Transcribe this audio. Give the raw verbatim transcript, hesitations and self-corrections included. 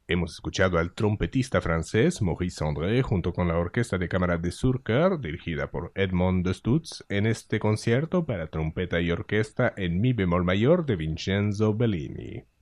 Hemos escuchado al trompetista francés Maurice André junto con la Orquesta de Cámara de Surcar, dirigida por Edmond de Stutz, en este concierto para trompeta y orquesta en mi bemol mayor de Vincenzo Bellini.